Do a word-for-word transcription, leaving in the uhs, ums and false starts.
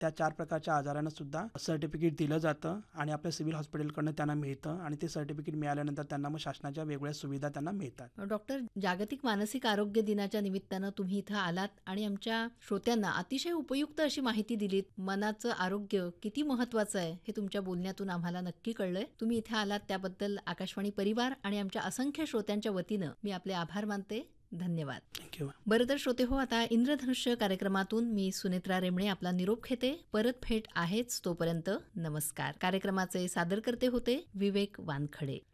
त्या चार प्रकारच्या आजारांना सुद्धा सर्टिफिकेट दिलं जातं आणि आपल्या सिव्हिल हॉस्पिटलकडनं त्यांना मिळतं आणि ते सर्टिफिकेट मिळाल्यानंतर त्यांना मग शासनाच्या वेगवेगळ्या सुविधा त्यांना मिळतात. डॉक्टर, जागतिक मानसिक आरोग्य दिनाच्या निमित्तानं तुम्ही इथं आलात आणि आमच्या श्रोत्यांना अतिशय उपयुक्त अशी माहिती दिलीत. मनाचं आरोग्य किती महत्वाचं आहे हे तुमच्या बोलण्यातून आम्हाला नक्की कळलंय. तुम्ही इथे आलात त्याबद्दल आकाशवाणी परिवार आणि आमच्या असंख्य श्रोत्यांच्या वतीनं मी आपले आभार मानते. धन्यवाद. थँक्यू. बरं तर श्रोते हो, आता इंद्रधनुष्य कार्यक्रमातून मी सुनेत्रा रेमणे आपला निरोप घेते. परत भेट आहेच, तोपर्यंत नमस्कार. कार्यक्रमाचे सादरकर्ते होते विवेक वानखडे.